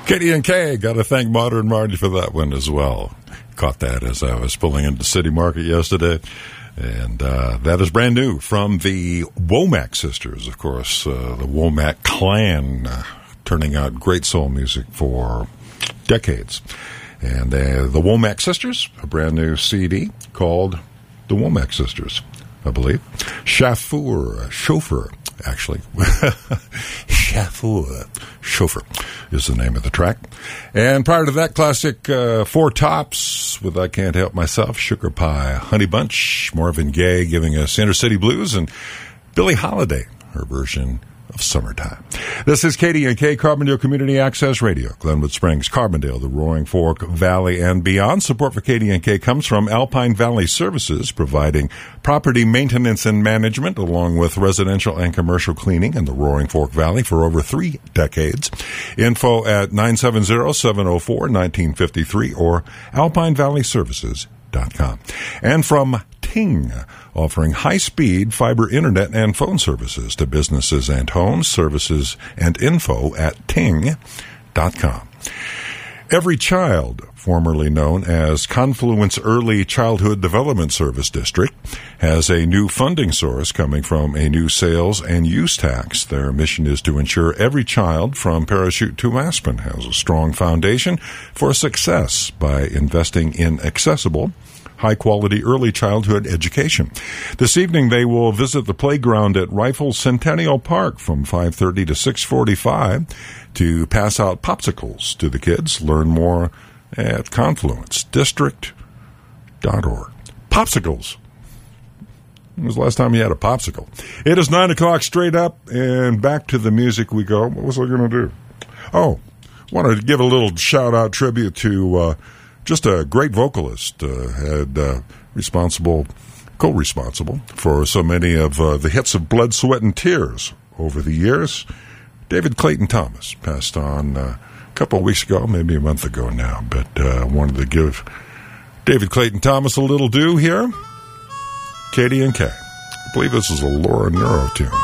KD&K, got to thank Modern Marty for that one as well. Caught that as I was pulling into City Market yesterday. And that is brand new from the Womack sisters, of course, the Womack clan, turning out great soul music for decades. And the Womack sisters, a brand new CD called The Womack Sisters, I believe. Chauffeur, actually. Chauffeur is the name of the track. And prior to that, classic Four Tops with I Can't Help Myself, Sugar Pie, Honey Bunch, Marvin Gaye giving us Inner City Blues, and Billie Holiday, her version of Summertime. This is KD&K, Carbondale Community Access Radio, Glenwood Springs, Carbondale, the Roaring Fork Valley, and beyond. Support for KD&K comes from Alpine Valley Services, providing property maintenance and management, along with residential and commercial cleaning in the Roaring Fork Valley for over 3 decades. Info at 970-704-1953 or alpinevalleyservices.com. And from Ting, offering high-speed fiber internet and phone services to businesses and homes, services and info at ting.com. Every Child, formerly known as Confluence Early Childhood Development Service District, has a new funding source coming from a new sales and use tax. Their mission is to ensure every child from Parachute to Aspen has a strong foundation for success by investing in accessible, high-quality early childhood education. This evening, they will visit the playground at Rifle Centennial Park from 5:30 to 6:45 to pass out popsicles to the kids. Learn more at confluencedistrict.org. Popsicles. When was the last time you had a popsicle? It is 9 o'clock straight up, and back to the music we go. What was I going to do? Oh, wanted to give a little shout-out tribute to just a great vocalist, co-responsible for so many of the hits of Blood, Sweat, and Tears over the years. David Clayton Thomas passed on a couple of weeks ago, maybe a month ago now, but wanted to give David Clayton Thomas a little due here. KD&K. I believe this is a Laura Nyro tune.